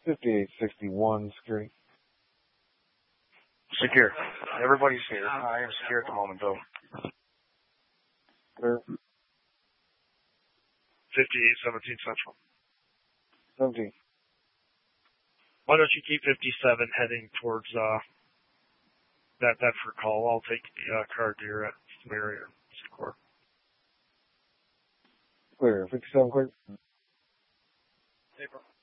5861 security. Secure. Everybody's here. I am secure at the moment, though. Clear. 5817 Central. 17. Why don't you keep 57 heading towards that for call? I'll take the car to your area. Secure. Clear. 57 clear. April.